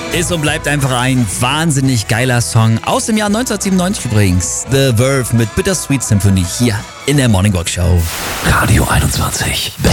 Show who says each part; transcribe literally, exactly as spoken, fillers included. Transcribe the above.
Speaker 1: Ist und bleibt einfach ein wahnsinnig geiler Song. Aus dem Jahr neunzehnhundertsiebenundneunzig übrigens. The Verve mit Bittersweet Symphony hier in der Morning Walk Show.
Speaker 2: Radio einundzwanzig.